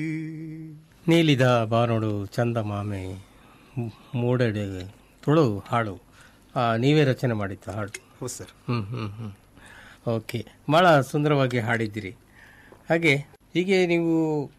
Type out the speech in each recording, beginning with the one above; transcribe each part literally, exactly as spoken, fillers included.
ನೀಲಿದ ಬಾನೋಡು ಚಂದ ಮಾಮೆ ಮೂಡಡೆ ತುಳು ಹಾಡು ನೀವೇ ರಚನೆ ಮಾಡಿತ್ತು ಹಾಡು? ಹೌದು ಸರ್. ಹ್ಮ್ ಹ್ಮ್ ಹ್ಮ್ ಓಕೆ, ಭಾಳ ಸುಂದರವಾಗಿ ಹಾಡಿದ್ದೀರಿ. ಹಾಗೆ ಹೀಗೆ ನೀವು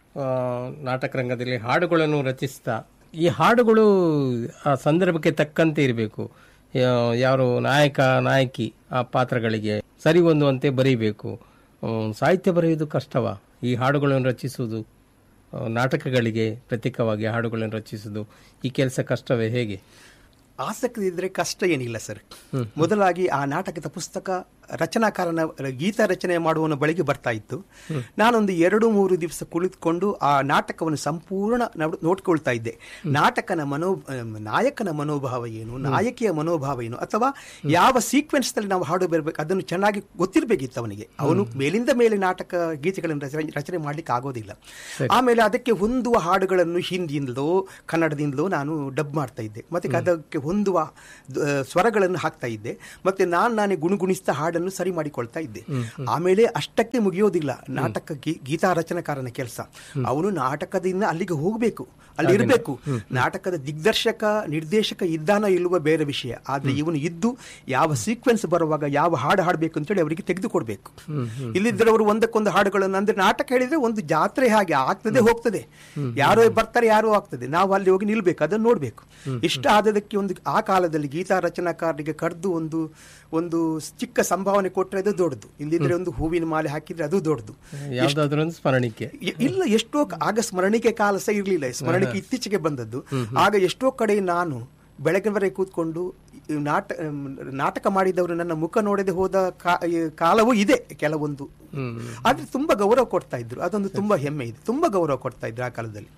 ನಾಟಕ ರಂಗದಲ್ಲಿ ಹಾಡುಗಳನ್ನು ರಚಿಸ್ತಾ, ಈ ಹಾಡುಗಳು ಆ ಸಂದರ್ಭಕ್ಕೆ ತಕ್ಕಂತೆ ಇರಬೇಕು. ಯಾರು ನಾಯಕ ನಾಯಕಿ ಆ ಪಾತ್ರಗಳಿಗೆ ಸರಿ ಹೊಂದುವಂತೆ ಬರೀಬೇಕು. ಸಾಹಿತ್ಯ ಬರೆಯುವುದು ಕಷ್ಟವಾ? ಈ ಹಾಡುಗಳನ್ನು ರಚಿಸುವುದು, ನಾಟಕಗಳಿಗೆ ಪ್ರತ್ಯೇಕವಾಗಿ ಹಾಡುಗಳನ್ನು ರಚಿಸುವುದು, ಈ ಕೆಲಸ ಕಷ್ಟವೇ? ಹೇಗೆ? ಆಸಕ್ತಿ ಇದ್ರೆ ಕಷ್ಟ ಏನಿಲ್ಲ ಸರ್. ಮೊದಲಾಗಿ ಆ ನಾಟಕದ ಪುಸ್ತಕ ರಚನಾಕಾರನ ಗೀತ ರಚನೆ ಮಾಡುವವನ ಬಳಿಗೆ ಬರ್ತಾ ಇತ್ತು. ನಾನೊಂದು ಎರಡು ಮೂರು ದಿವಸ ಕುಳಿತುಕೊಂಡು ಆ ನಾಟಕವನ್ನು ಸಂಪೂರ್ಣ ನೋಡ್ಕೊಳ್ತಾ ಇದ್ದೆ. ನಾಟಕನ ಮನೋ ನಾಯಕನ ಮನೋಭಾವ ಏನು, ನಾಯಕಿಯ ಮನೋಭಾವ ಏನು, ಅಥವಾ ಯಾವ ಸೀಕ್ವೆನ್ಸ್ ನಲ್ಲಿ ನಾವು ಹಾಡು ಬರಬೇಕು ಅದನ್ನು ಚೆನ್ನಾಗಿ ಗೊತ್ತಿರಬೇಕಿತ್ತು ಅವನಿಗೆ. ಅವನು ಮೇಲಿಂದ ಮೇಲೆ ನಾಟಕ ಗೀತೆಗಳನ್ನು ರಚನೆ ಮಾಡ್ಲಿಕ್ಕೆ ಆಗೋದಿಲ್ಲ. ಆಮೇಲೆ ಅದಕ್ಕೆ ಹೊಂದುವ ಹಾಡುಗಳನ್ನು ಹಿಂದಿಯಿಂದಲೋ ಕನ್ನಡದಿಂದಲೋ ನಾನು ಡಬ್ ಮಾಡ್ತಾ ಇದ್ದೆ. ಮತ್ತೆ ಅದಕ್ಕೆ ಹೊಂದುವ ಸ್ವರಗಳನ್ನು ಹಾಕ್ತಾ ಇದ್ದೆ. ಮತ್ತೆ ನಾನು ನಾನೇ ಗುಣಗುಣಿಸ್ತಾ ಹಾಡನ್ನು ಸರಿ ಮಾಡಿಕೊಳ್ತಾ ಇದ್ದೆ. ಆಮೇಲೆ ಅಷ್ಟಕ್ಕೆ ಮುಗಿಯೋದಿಲ್ಲ ನಾಟಕ ಗೀತಾ ರಚನಾಕಾರನ ಕೆಲಸ. ಅವನು ನಾಟಕದಿಂದ ಅಲ್ಲಿಗೆ ಹೋಗಬೇಕು, ಅಲ್ಲಿ ಇರಬೇಕು. ನಾಟಕದ ದಿಗ್ದರ್ಶಕ ನಿರ್ದೇಶಕ ಇದ್ದಾನ ಇಲ್ಲುವ ಬೇರೆ ವಿಷಯ. ಆದ್ರೆ ಇವನು ಇದ್ದು ಯಾವ ಸೀಕ್ವೆನ್ಸ್ ಬರುವಾಗ ಯಾವ ಹಾಡು ಹಾಡಬೇಕು ಅಂತೇಳಿ ಅವರಿಗೆ ತೆಗೆದುಕೊಡ್ಬೇಕು. ಇಲ್ಲಿದ್ದರೆ ಅವರು ಒಂದಕ್ಕೊಂದು ಹಾಡುಗಳನ್ನು, ಅಂದ್ರೆ ನಾಟಕ ಹೇಳಿದ್ರೆ ಒಂದು ಜಾತ್ರೆ ಹಾಗೆ ಆಗ್ತದೆ ಹೋಗ್ತದೆ, ಯಾರೋ ಬರ್ತಾರೆ ಯಾರೋ ಆಗ್ತದೆ, ನಾವು ಅಲ್ಲಿ ಹೋಗಿ ನಿಲ್ಬೇಕು, ಅದನ್ನು ನೋಡ್ಬೇಕು. ಇಷ್ಟ ಆದದಕ್ಕೆ ಒಂದು ಆ ಕಾಲದಲ್ಲಿ ಗೀತಾ ರಚನಾಕಾರರಿಗೆ ಕರೆದು ಒಂದು ಒಂದು ಚಿಕ್ಕ ಸಂಭಾವನೆ ಕೊಟ್ಟರೆ ಅದು ದೊಡ್ಡದು. ಇಲ್ಲಿದ್ರೆ ಒಂದು ಹೂವಿನ ಮಾಲೆ ಹಾಕಿದ್ರೆ ಅದು ದೊಡ್ಡದು. ಸ್ಮರಣಿಕೆ ಇಲ್ಲ, ಎಷ್ಟೋ ಆಗ ಸ್ಮರಣಿಕೆ ಕಾಲ ಸಹ ಇರಲಿಲ್ಲ, ಸ್ಮರಣಿಕೆ ಇತ್ತೀಚೆಗೆ ಬಂದದ್ದು. ಆಗ ಎಷ್ಟೋ ಕಡೆ ನಾನು ಬೆಳಗಿನವರೆಗೆ ಕೂತ್ಕೊಂಡು ನಾಟ ನಾಟಕ ಮಾಡಿದವರು ನನ್ನ ಮುಖ ನೋಡದೆ ಹೋದ ಕಾಲವೂ ಇದೆ ಕೆಲವೊಂದು. ಆದ್ರೆ ತುಂಬಾ ಗೌರವ ಕೊಡ್ತಾ ಇದ್ರು, ಅದೊಂದು ತುಂಬಾ ಹೆಮ್ಮೆ ಇದೆ. ತುಂಬಾ ಗೌರವ ಕೊಡ್ತಾ ಇದ್ರು ಆ ಕಾಲದಲ್ಲಿ.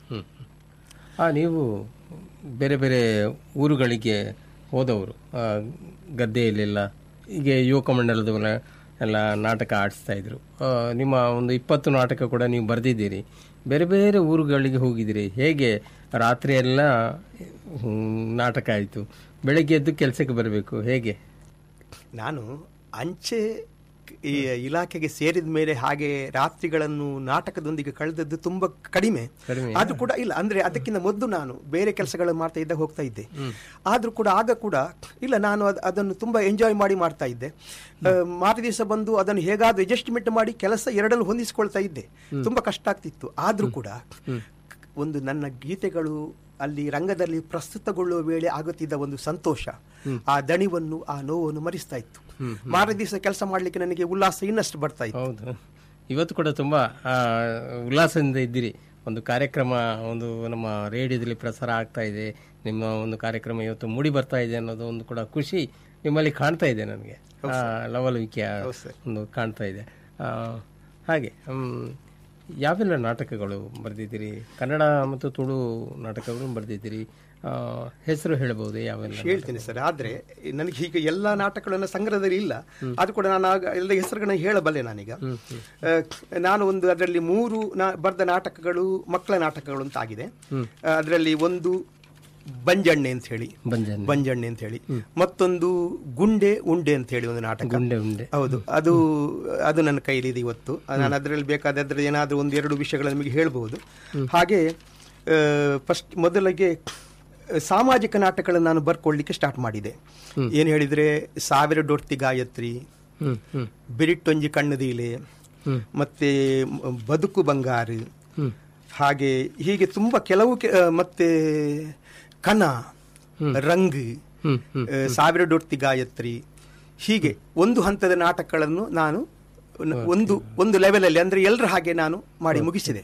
ನೀವು ಬೇರೆ ಬೇರೆ ಊರುಗಳಿಗೆ ಹೋದವರು, ಗದ್ದೆಯಲ್ಲೆಲ್ಲ ಹೀಗೆ ಯುವಕ ಮಂಡಲದವರ ಎಲ್ಲ ನಾಟಕ ಆಡಿಸ್ತಾ ಇದ್ರು. ನಿಮ್ಮ ಒಂದು ಇಪ್ಪತ್ತು ನಾಟಕ ಕೂಡ ನೀವು ಬರೆದಿದ್ದೀರಿ. ಬೇರೆ ಬೇರೆ ಊರುಗಳಿಗೆ ಹೋಗಿದ್ದೀರಿ. ಹೇಗೆ ರಾತ್ರಿ ಎಲ್ಲ ನಾಟಕ ಆಯಿತು, ಬೆಳಗ್ಗೆ ಎದ್ದು ಕೆಲಸಕ್ಕೆ ಬರಬೇಕು, ಹೇಗೆ? ನಾನು ಅಂಚೆ ಈ ಇಲಾಖೆಗೆ ಸೇರಿದ ಮೇಲೆ ಹಾಗೆ ರಾತ್ರಿಗಳನ್ನು ನಾಟಕದೊಂದಿಗೆ ಕಳೆದದ್ದು ತುಂಬಾ ಕಡಿಮೆ. ಆದ್ರೂ ಕೂಡ ಇಲ್ಲ, ಅಂದ್ರೆ ಅದಕ್ಕಿಂತ ಮೊದಲು ನಾನು ಬೇರೆ ಕೆಲಸಗಳನ್ನು ಮಾಡ್ತಾ ಇದ್ದ ಹೋಗ್ತಾ ಇದ್ದೆ. ಆದ್ರೂ ಕೂಡ ಆಗ ಕೂಡ ಇಲ್ಲ, ನಾನು ಅದನ್ನು ತುಂಬಾ ಎಂಜಾಯ್ ಮಾಡಿ ಮಾಡ್ತಾ ಇದ್ದೆ. ಮಾರ ದಿವಸ ಬಂದು ಅದನ್ನು ಹೇಗಾದ್ರೂ ಅಡ್ಜಸ್ಟ್ಮೆಂಟ್ ಮಾಡಿ ಕೆಲಸ ಎರಡನ್ನು ಹೊಂದಿಸಿಕೊಳ್ತಾ ಇದ್ದೆ. ತುಂಬಾ ಕಷ್ಟ ಆಗ್ತಿತ್ತು. ಆದ್ರೂ ಕೂಡ ಒಂದು ನನ್ನ ಗೀತೆಗಳು ಅಲ್ಲಿ ರಂಗದಲ್ಲಿ ಪ್ರಸ್ತುತಗೊಳ್ಳುವ ವೇಳೆ ಆಗುತ್ತಿದ್ದ ಒಂದು ಸಂತೋಷ, ಆ ದಣಿವನ್ನು ಆ ನೋವನ್ನು ಮರಿಸ್ತಾ ಇತ್ತು. ಮಾರ ದಿವಸ ಕೆಲಸ ಮಾಡ್ಲಿಕ್ಕೆ ನನಗೆ ಉಲ್ಲಾಸ ಇನ್ನಷ್ಟು ಬರ್ತಾ ಇತ್ತು. ಹೌದು, ಇವತ್ತು ಕೂಡ ತುಂಬಾ ಉಲ್ಲಾಸದಿಂದ ಇದ್ದೀರಿ. ಒಂದು ಕಾರ್ಯಕ್ರಮ ಒಂದು ನಮ್ಮ ರೇಡಿಯೋದಲ್ಲಿ ಪ್ರಸಾರ ಆಗ್ತಾ ಇದೆ, ನಿಮ್ಮ ಒಂದು ಕಾರ್ಯಕ್ರಮ ಇವತ್ತು ಮೂಡಿ ಬರ್ತಾ ಇದೆ ಅನ್ನೋದು ಒಂದು ಕೂಡ ಖುಷಿ ನಿಮ್ಮಲ್ಲಿ ಕಾಣ್ತಾ ಇದೆ. ನನಗೆ ಲವಲವಿಕೆ ಒಂದು ಕಾಣ್ತಾ ಇದೆ. ಹಾಗೆ ಯಾವೆಲ್ಲ ನಾಟಕಗಳು ಬರೆದಿದ್ದೀರಿ? ಕನ್ನಡ ಮತ್ತು ತುಳು ನಾಟಕಗಳು ಬರೆದಿದ್ದೀರಿ. ಹೆಸರು ಹೇಳಬಹುದು? ಯಾವೆಲ್ಲ? ಹೇಳ್ತೀನಿ ಸರ್, ಆದ್ರೆ ನನಗೆ ಈಗ ಎಲ್ಲಾ ನಾಟಕಗಳನ್ನ ಸಂಗ್ರಹದಲ್ಲಿ ಇಲ್ಲ. ಅದು ಕೂಡ ನಾನು ಎಲ್ಲ ಹೆಸರುಗಳನ್ನ ಹೇಳಬಲ್ಲೆ. ನಾನೀಗ ನಾನು ಒಂದು ಅದರಲ್ಲಿ ಮೂರು ಬರೆದ ನಾಟಕಗಳು ಮಕ್ಕಳ ನಾಟಕಗಳು ಅಂತ ಆಗಿದೆ. ಅದರಲ್ಲಿ ಒಂದು ಬಂಜಣ್ಣೆ ಅಂತ ಹೇಳಿ ಬಂಜಣ್ಣೆ ಅಂತ ಹೇಳಿ, ಮತ್ತೊಂದು ಗುಂಡೆ ಉಂಡೆ ಅಂತ ಹೇಳಿ ಒಂದು ನಾಟಕ. ಗುಂಡೆ ಉಂಡೆ, ಹೌದು, ಅದು ಅದು ನನ್ನ ಕೈಲಿದೆ ಇವತ್ತು. ನಾನು ಅದರಲ್ಲಿ ಬೇಕಾದ ಅದ್ರ ಏನಾದ್ರೂ ಒಂದು ಎರಡು ವಿಷಯಗಳು ನಿಮಗೆ ಹೇಳ್ಬಹುದು. ಹಾಗೆ ಫಸ್ಟ್ ಮೊದಲಿಗೆ ಸಾಮಾಜಿಕ ನಾಟಕಗಳನ್ನು ನಾನು ಬರ್ಕೊಳ್ಳಿಕ್ಕೆ ಸ್ಟಾರ್ಟ್ ಮಾಡಿದೆ. ಏನ್ ಹೇಳಿದ್ರೆ ಸಾವಿರ ಡೊರ್ತಿ ಗಾಯತ್ರಿ, ಬಿರಿಟ್ಟೊಂಜಿ ಕಣ್ಣದೀಲೆ, ಮತ್ತೆ ಬದುಕು ಬಂಗಾರು, ಹಾಗೆ ಹೀಗೆ ತುಂಬಾ ಕೆಲವು, ಮತ್ತೆ ಕನ, ರಂಗ್, ಸಾವಿರ ಡೊರ್ತಿ ಗಾಯತ್ರಿ, ಹೀಗೆ ಒಂದು ಹಂತದ ನಾಟಕಗಳನ್ನು ನಾನು ಒಂದು ಒಂದು ಲೆವೆಲ್ ಅಲ್ಲಿ, ಅಂದ್ರೆ ಎಲ್ಲರ ಹಾಗೆ ನಾನು ಮಾಡಿ ಮುಗಿಸಿದೆ.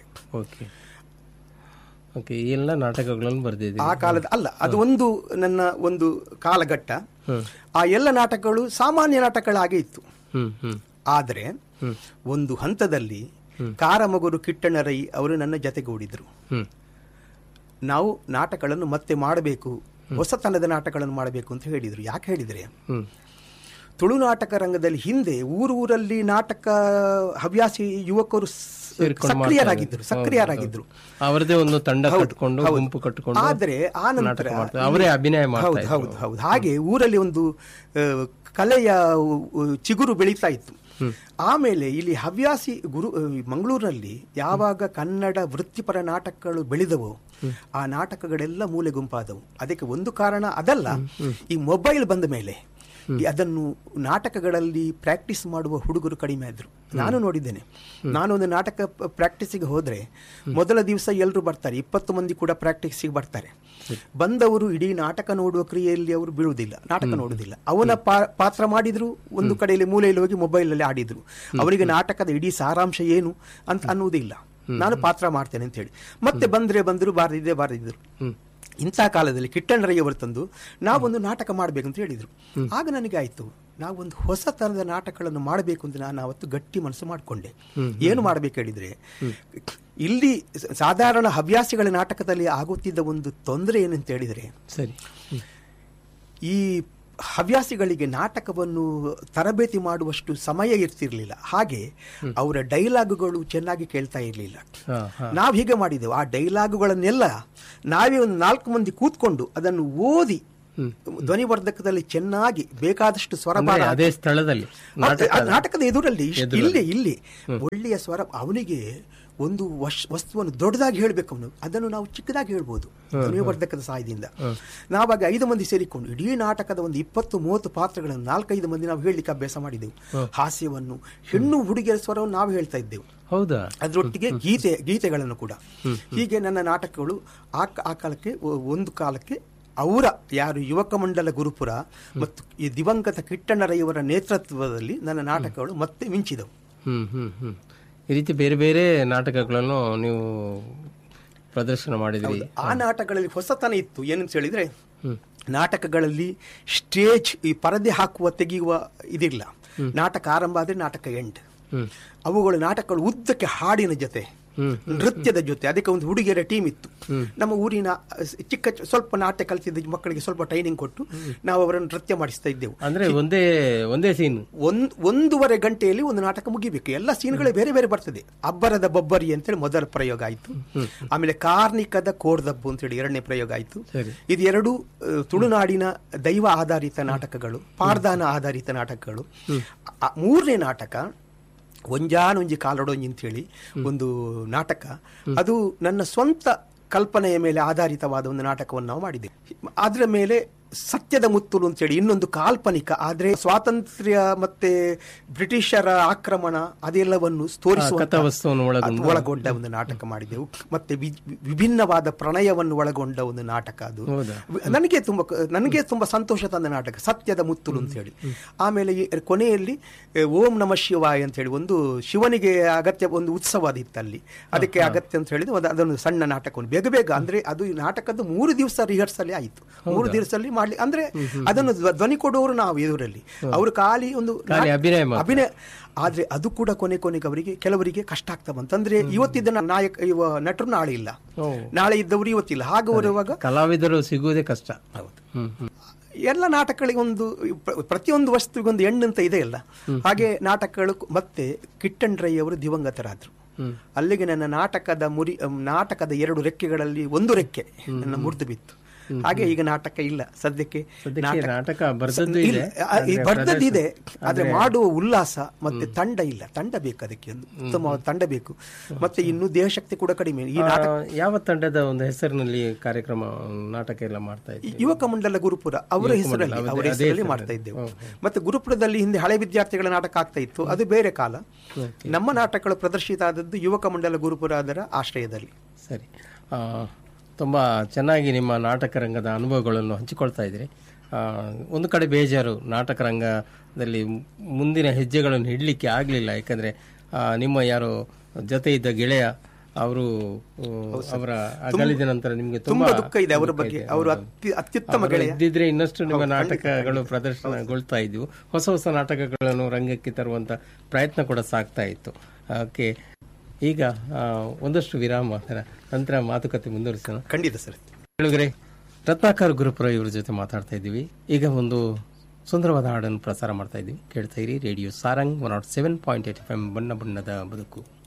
ಎಲ್ಲ ನಾಟಕಗಳನ್ನು ಬರೆದಿದೆ ಆ ಕಾಲದ. ಅಲ್ಲ, ಅದು ಒಂದು ನನ್ನ ಒಂದು ಕಾಲಘಟ್ಟ. ಆ ಎಲ್ಲ ನಾಟಕಗಳು ಸಾಮಾನ್ಯ ನಾಟಕಗಳಾಗೆ ಇತ್ತು. ಆದ್ರೆ ಒಂದು ಹಂತದಲ್ಲಿ ಕಾರಮಗುರು ಕಿಟ್ಟಣ್ಣ ರೈ ಅವರು ನನ್ನ ಜತೆಗೂಡಿದ್ರು. ನಾವು ನಾಟಕಗಳನ್ನು ಮತ್ತೆ ಮಾಡಬೇಕು, ಹೊಸತನದ ನಾಟಕಗಳನ್ನು ಮಾಡಬೇಕು ಅಂತ ಹೇಳಿದ್ರು. ಯಾಕೆ ಹೇಳಿದ್ರೆ, ತುಳು ನಾಟಕ ರಂಗದಲ್ಲಿ ಹಿಂದೆ ಊರು ಊರಲ್ಲಿ ನಾಟಕ ಹವ್ಯಾಸಿ ಯುವಕರು ಸಕ್ರಿಯರಾಗಿದ್ರು ಸಕ್ರಿಯರಾಗಿದ್ರು ಅವರದೇ ಒಂದು ತಂಡ ಕಟ್ಟಿಕೊಂಡು ಗುಂಪು ಕಟ್ಟಿಕೊಂಡು. ಆದ್ರೆ ಆ ನಂತರ ಅವರೇ ಅಭಿನಯ ಮಾಡ್ತಾ ಹೌದು ಹೌದು ಹಾಗೆ ಊರಲ್ಲಿ ಒಂದು ಕಲೆಯ ಚಿಗುರು ಬೆಳೀತಾ ಇತ್ತು. ಆಮೇಲೆ ಇಲ್ಲಿ ಹವ್ಯಾಸಿ ಗುರು ಮಂಗಳೂರಿನಲ್ಲಿ ಯಾವಾಗ ಕನ್ನಡ ವೃತ್ತಿಪರ ನಾಟಕಗಳು ಬೆಳೆದವು ಆ ನಾಟಕಗಳೆಲ್ಲ ಮೂಲೆ ಗುಂಪಾದವು. ಅದಕ್ಕೆ ಒಂದು ಕಾರಣ ಅದಲ್ಲ, ಈ ಮೊಬೈಲ್ ಬಂದ ಮೇಲೆ ಅದನ್ನು ನಾಟಕಗಳಲ್ಲಿ ಪ್ರಾಕ್ಟೀಸ್ ಮಾಡುವ ಹುಡುಗರು ಕಡಿಮೆ ಆದ್ರು. ನಾನು ನೋಡಿದ್ದೇನೆ. ನಾನೊಂದು ನಾಟಕ ಪ್ರಾಕ್ಟೀಸಿಗೆ ಹೋದ್ರೆ ಮೊದಲ ದಿವಸ ಎಲ್ಲರೂ ಬರ್ತಾರೆ, ಇಪ್ಪತ್ತು ಮಂದಿ ಕೂಡ ಪ್ರಾಕ್ಟೀಸಿಗೆ ಬರ್ತಾರೆ. ಬಂದವರು ಇಡೀ ನಾಟಕ ನೋಡುವ ಕ್ರಿಯೆಯಲ್ಲಿ ಅವರು ಬೀಳುವುದಿಲ್ಲ, ನಾಟಕ ನೋಡುವುದಿಲ್ಲ. ಅವನ ಪಾತ್ರ ಮಾಡಿದ್ರು, ಒಂದು ಕಡೆಯಲ್ಲಿ ಮೂಲೆಯಲ್ಲಿ ಹೋಗಿ ಮೊಬೈಲ್ ಅಲ್ಲಿ ಆಡಿದ್ರು. ಅವರಿಗೆ ನಾಟಕದ ಇಡೀ ಸಾರಾಂಶ ಏನು ಅಂತ ಅನ್ನುವುದಿಲ್ಲ. ನಾನು ಪಾತ್ರ ಮಾಡ್ತೇನೆ ಅಂತ ಹೇಳಿ ಮತ್ತೆ ಬಂದ್ರೆ ಬಂದ್ರು, ಬಾರದಿದ್ದೆ ಬಾರದಿದ್ರು. ಇಂಥ ಕಾಲದಲ್ಲಿ ಕಿಟ್ಟಣ್ಣರಯ್ಯವರು ತಂದು ನಾವೊಂದು ನಾಟಕ ಮಾಡಬೇಕಂತ ಹೇಳಿದ್ರು. ಆಗ ನನಗೆ ಆಯ್ತು, ನಾವೊಂದು ಹೊಸ ತರದ ನಾಟಕಗಳನ್ನು ಮಾಡಬೇಕು ಅಂತ ನಾನು ಅವತ್ತು ಗಟ್ಟಿ ಮನಸ್ಸು ಮಾಡಿಕೊಂಡೆ. ಏನು ಮಾಡಬೇಕು ಹೇಳಿದ್ರೆ, ಇಲ್ಲಿ ಸಾಧಾರಣ ಹವ್ಯಾಸಿಗಳ ನಾಟಕದಲ್ಲಿ ಆಗುತ್ತಿದ್ದ ಒಂದು ತೊಂದರೆ ಏನಂತ ಹೇಳಿದರೆ, ಸರಿ ಈ ಹವ್ಯಾಸಿಗಳಿಗೆ ನಾಟಕವನ್ನು ತರಬೇತಿ ಮಾಡುವಷ್ಟು ಸಮಯ ಇರ್ತಿರ್ಲಿಲ್ಲ. ಹಾಗೆ ಅವರ ಡೈಲಾಗುಗಳು ಚೆನ್ನಾಗಿ ಕೇಳ್ತಾ ಇರಲಿಲ್ಲ. ನಾವು ಹೀಗೆ ಮಾಡಿದೆವು, ಆ ಡೈಲಾಗುಗಳನ್ನೆಲ್ಲ ನಾವೇ ಒಂದು ನಾಲ್ಕು ಮಂದಿ ಕೂತ್ಕೊಂಡು ಅದನ್ನು ಓದಿ ಧ್ವನಿವರ್ಧಕದಲ್ಲಿ ಚೆನ್ನಾಗಿ ಬೇಕಾದಷ್ಟು ಸ್ವರ ಅದೇ ಸ್ಥಳದಲ್ಲಿ ನಾಟಕದ ಎದುರಲ್ಲಿ ಇಲ್ಲಿ ಇಲ್ಲಿ ಒಳ್ಳೆಯ ಸ್ವರ. ಅವನಿಗೆ ಒಂದು ವಸ್ತುವನ್ನು ದೊಡ್ಡದಾಗಿ ಹೇಳಬೇಕು, ಅವನು ಅದನ್ನು ನಾವು ಚಿಕ್ಕದಾಗಿ ಹೇಳ್ಬೋದು ಧ್ವನಿವರ್ಧಕದ ಸಹಾಯದಿಂದ. ನಾವಾಗ ಐದು ಮಂದಿ ಸೇರಿಕೊಂಡು ಇಡೀ ನಾಟಕದ ಒಂದು ಇಪ್ಪತ್ತು ಮೂವತ್ತು ಪಾತ್ರಗಳನ್ನು ನಾಲ್ಕೈದು ಮಂದಿ ನಾವು ಹೇಳಲಿಕ್ಕೆ ಅಭ್ಯಾಸ ಮಾಡಿದೆವು. ಹಾಸ್ಯವನ್ನು, ಹೆಣ್ಣು ಹುಡುಗಿಯರ ಸ್ವರವನ್ನು ನಾವು ಹೇಳ್ತಾ ಇದ್ದೆವು. ಹೌದಾ? ಅದರೊಟ್ಟಿಗೆ ಗೀತೆ ಗೀತೆಗಳನ್ನು ಕೂಡ. ಹೀಗೆ ನನ್ನ ನಾಟಕಗಳು ಆ ಆ ಕಾಲಕ್ಕೆ ಒಂದು ಕಾಲಕ್ಕೆ ಅವರ ಯಾರು ಯುವಕ ಮಂಡಲ ಗುರುಪುರ ಮತ್ತು ಈ ದಿವಂಗತ ಕಿಟ್ಟಣ್ಣರಯ್ಯವರ ನೇತೃತ್ವದಲ್ಲಿ ನನ್ನ ನಾಟಕಗಳು ಮತ್ತೆ ಮಿಂಚಿದವು. ಹ್ಮ್ ಹ್ಮ್ ಹ್ಮ್ ಈ ರೀತಿ ಬೇರೆ ಬೇರೆ ನಾಟಕಗಳನ್ನು ನೀವು ಪ್ರದರ್ಶನ ಮಾಡಿದ್ರಿ. ಆ ನಾಟಕಗಳಲ್ಲಿ ಹೊಸತನ ಇತ್ತು. ಏನಂತ ಹೇಳಿದ್ರೆ, ನಾಟಕಗಳಲ್ಲಿ ಸ್ಟೇಜ್ ಈ ಪರದೆ ಹಾಕುವ ತೆಗೆಯುವ ಇದಿಲ್ಲ. ನಾಟಕ ಆರಂಭ ಆದ್ರೆ ನಾಟಕ ಎಂಡ್. ಅವುಗಳು ನಾಟಕಗಳು ಉದ್ದಕ್ಕೆ ಹಾಡಿನ ಜೊತೆ ನೃತ್ಯದ ಜೊತೆ. ಅದಕ್ಕೆ ಒಂದು ಹುಡುಗಿಯರ ಟೀಮ್ ಇತ್ತು. ನಮ್ಮ ಊರಿನ ಚಿಕ್ಕ ಸ್ವಲ್ಪ ನಾಟ್ಯ ಕಲಿತಿದ್ದ ಮಕ್ಕಳಿಗೆ ಸ್ವಲ್ಪ ಟ್ರೈನಿಂಗ್ ಕೊಟ್ಟು ನಾವು ಅವರನ್ನು ನೃತ್ಯ ಮಾಡಿಸ್ತಾ ಇದ್ದೆವು. ಅಂದ್ರೆ ಒಂದೇ ಒಂದೇ ಸೀನ್ ಒಂದ್ ಒಂದೂವರೆ ಗಂಟೆಯಲ್ಲಿ ಒಂದು ನಾಟಕ ಮುಗಿಬೇಕು. ಎಲ್ಲ ಸೀನ್ಗಳೇ ಬೇರೆ ಬೇರೆ ಬರ್ತದೆ. ಅಬ್ಬರದ ಬಬ್ಬರಿ ಅಂತೇಳಿ ಮೊದಲ ಪ್ರಯೋಗ ಆಯ್ತು. ಆಮೇಲೆ ಕಾರ್ಣಿಕದ ಕೋಡ್ದಬ್ಬು ಅಂತೇಳಿ ಎರಡನೇ ಪ್ರಯೋಗ ಆಯ್ತು. ಇದು ಎರಡು ತುಳುನಾಡಿನ ದೈವ ಆಧಾರಿತ ನಾಟಕಗಳು, ಪಾಡ್ದಾನ ಆಧಾರಿತ ನಾಟಕಗಳು. ಮೂರನೇ ನಾಟಕ ಒಂಜಾನೊಂಜಿ ಕಾಲೊಡೊಂಜಿ ಅಂತ ಹೇಳಿ ಒಂದು ನಾಟಕ. ಅದು ನನ್ನ ಸ್ವಂತ ಕಲ್ಪನೆಯ ಮೇಲೆ ಆಧಾರಿತವಾದ ಒಂದು ನಾಟಕವನ್ನು ನಾವು ಮಾಡಿದ್ದೇವೆ. ಅದರ ಮೇಲೆ ಸತ್ಯದ ಮುತ್ತುಲು ಅಂತೇಳಿ ಇನ್ನೊಂದು ಕಾಲ್ಪನಿಕ, ಆದ್ರೆ ಸ್ವಾತಂತ್ರ್ಯ ಮತ್ತೆ ಬ್ರಿಟಿಷರ ಆಕ್ರಮಣ ಅದೆಲ್ಲವನ್ನು ತೋರಿಸುವ ಒಳಗೊಂಡ ಒಂದು ನಾಟಕ ಮಾಡಿದೆವು. ಮತ್ತೆ ವಿಭಿನ್ನವಾದ ಪ್ರಣಯವನ್ನು ಒಳಗೊಂಡ ಒಂದು ನಾಟಕ. ಅದು ನನಗೆ ತುಂಬಾ ನನಗೆ ತುಂಬಾ ಸಂತೋಷ ತಂದ ನಾಟಕ, ಸತ್ಯದ ಮುತ್ತುಲು ಅಂತ ಹೇಳಿ. ಆಮೇಲೆ ಕೊನೆಯಲ್ಲಿ ಓಂ ನಮ ಶಿವಾಯ ಅಂತ ಹೇಳಿ ಒಂದು ಶಿವನಿಗೆ ಅಗತ್ಯ ಒಂದು ಉತ್ಸವ ಅದಿತ್ತಲ್ಲಿ, ಅದಕ್ಕೆ ಅಗತ್ಯ ಅಂತ ಹೇಳಿದ್ರೆ ಅದೊಂದು ಸಣ್ಣ ನಾಟಕವನ್ನು ಬೇಗ ಬೇಗ ಅಂದ್ರೆ ಅದು ಈ ನಾಟಕದ ಮೂರು ದಿವಸ ರಿಹರ್ಸಲ್ ಆಯಿತು. ಮೂರು ದಿವಸದಲ್ಲಿ ಮಾಡ್ಲಿ ಅಂದ್ರೆ ಅದನ್ನು ಧ್ವನಿ ಕೊಡುವವರು ನಾವು ಎದುರಲ್ಲಿ, ಅವರು ಖಾಲಿ ಒಂದು ಅಭಿನಯ. ಆದ್ರೆ ಅದು ಕೂಡ ಕೊನೆ ಕೊನೆಗೆ ಅವರಿಗೆ ಕೆಲವರಿಗೆ ಕಷ್ಟ ಆಗ್ತಾ ಬಂತಂದ್ರೆ ಇವತ್ತಿದ್ದ ನಾಯಕ ಇವ ನಟರು ನಾಳೆ ಇಲ್ಲ, ನಾಳೆ ಇದ್ದವರು ಇವತ್ತಿಲ್ಲ. ಹಾಗೆ ಬರುವಾಗ ಕಲಾವಿದರು ಸಿಗುವುದೇ ಕಷ್ಟ. ಹೌದು. ಎಲ್ಲ ನಾಟಕಗಳಿಗೆ ಒಂದು ಪ್ರತಿಯೊಂದು ವಸ್ತುಗೊಂದು ಹೆಣ್ಣು ಅಂತ ಇದೆ ಅಲ್ಲ, ಹಾಗೆ ನಾಟಕಗಳು. ಮತ್ತೆ ಕಿಟ್ಟಣ್ಣರಯ್ಯವರು ದಿವಂಗತರಾದ್ರು. ಅಲ್ಲಿಗೆ ನನ್ನ ನಾಟಕದ ಮುರಿ ನಾಟಕದ ಎರಡು ರೆಕ್ಕೆಗಳಲ್ಲಿ ಒಂದು ರೆಕ್ಕೆ ನನ್ನ ಮುರಿದು ಬಿತ್ತು. ಹಾಗೆ ಈಗ ನಾಟಕ ಇಲ್ಲ ಸದ್ಯಕ್ಕೆ. ನಾಟಕ ಬರ್ದದ್ದಿದೆ, ಆದ್ರೆ ಮಾಡುವ ಉಲ್ಲಾಸ ಮತ್ತೆ ತಂಡ ಇಲ್ಲ. ತಂಡ ಬೇಕು, ಅದಕ್ಕೆ ಒಂದು ಉತ್ತಮವಾದ ತಂಡ ಬೇಕು. ಮತ್ತೆ ಇನ್ನು ದೇಹಶಕ್ತಿ ಕೂಡ ಕಡಿಮೆ. ಈ ನಾಟಕ ಯಾವ ತಂಡದ ಒಂದು ಹೆಸರಿನಲ್ಲಿ ಕಾರ್ಯಕ್ರಮ ನಾಟಕ ಎಲ್ಲ ಮಾಡ್ತಾ ಇದ್ದೀವಿ? ಯುವಕ ಮಂಡಲ ಗುರುಪುರ ಅವರ ಹೆಸರಲ್ಲಿ ಅವರ ಹೆಸರಲ್ಲಿ ಮಾಡ್ತಾ ಇದ್ದೇವೆ. ಮತ್ತೆ ಗುರುಪುರದಲ್ಲಿ ಹಿಂದೆ ಹಳೆ ವಿದ್ಯಾರ್ಥಿಗಳ ನಾಟಕ ಆಗ್ತಾ ಇತ್ತು, ಅದು ಬೇರೆ ಕಾಲ. ನಮ್ಮ ನಾಟಕಗಳು ಪ್ರದರ್ಶಿತ ಆದದ್ದು ಯುವಕ ಮಂಡಲ ಗುರುಪುರ ಅದರ ಆಶ್ರಯದಲ್ಲಿ. ಸರಿ, ತುಂಬ ಚೆನ್ನಾಗಿ ನಿಮ್ಮ ನಾಟಕ ರಂಗದ ಅನುಭವಗಳನ್ನು ಹಂಚಿಕೊಳ್ತಾ ಇದ್ದೀರಿ. ಒಂದು ಕಡೆ ಬೇಜಾರು, ನಾಟಕ ರಂಗದಲ್ಲಿ ಮುಂದಿನ ಹೆಜ್ಜೆಗಳನ್ನು ಇಡಲಿಕ್ಕೆ ಆಗಲಿಲ್ಲ. ಯಾಕಂದರೆ ನಿಮ್ಮ ಯಾರು ಜೊತೆ ಇದ್ದ ಗೆಳೆಯ ಅವರು ಅವರ ಅಗಲಿದ ನಂತರ ನಿಮಗೆ ತುಂಬಾ ದುಃಖ ಇದೆ ಅವರ ಬಗ್ಗೆ. ಅವರು ಅತ್ಯುತ್ತಮ ಗೆಳೆಯ ಇದ್ದಿದ್ರೆ ಇನ್ನಷ್ಟು ನಿಮ್ಮ ನಾಟಕಗಳು ಪ್ರದರ್ಶನಗೊಳ್ತಾ ಇದ್ವು, ಹೊಸ ಹೊಸ ನಾಟಕಗಳನ್ನು ರಂಗಕ್ಕೆ ತರುವಂತ ಪ್ರಯತ್ನ ಕೂಡ ಸಾಗ್ತಾ ಇತ್ತು. ಓಕೆ, ಈಗ ಒಂದಷ್ಟು ವಿರಾಮ ನಂತರ ಮಾತುಕತೆ ಮುಂದುವರಿಸೋಣ. ಖಂಡಿತ ಸರ್. ಹೇಳಿದ್ರೆ ರತ್ನಾಕರ್ ಗುರುಪುರ ಇವ್ರ ಜೊತೆ ಮಾತಾಡ್ತಾ ಇದ್ದೀವಿ. ಈಗ ಒಂದು ಸುಂದರವಾದ ಹಾಡನ್ನು ಪ್ರಸಾರ ಮಾಡ್ತಾ ಇದ್ದೀವಿ, ಕೇಳ್ತಾ ಇರಿ radio Sarang one not seven point eight F M, ಬಣ್ಣ ಬಣ್ಣದ ಬದುಕು.